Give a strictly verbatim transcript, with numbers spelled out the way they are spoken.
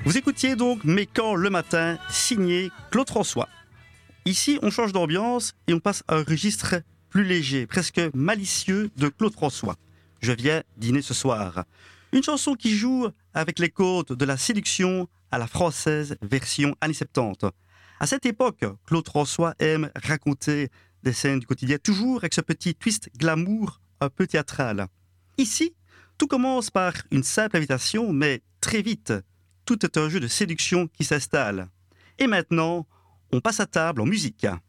Vous écoutiez donc Mais quand le matin, signé Claude François. Ici, on change d'ambiance et on passe à un registre plus léger, presque malicieux de Claude François. Je viens dîner ce soir. Une chanson qui joue avec les codes de la séduction à la française version années soixante-dix. À cette époque, Claude François aime raconter des scènes du quotidien, toujours avec ce petit twist glamour un peu théâtral. Ici, tout commence par une simple invitation, mais très vite, tout est un jeu de séduction qui s'installe. Et maintenant, on passe à table en musique.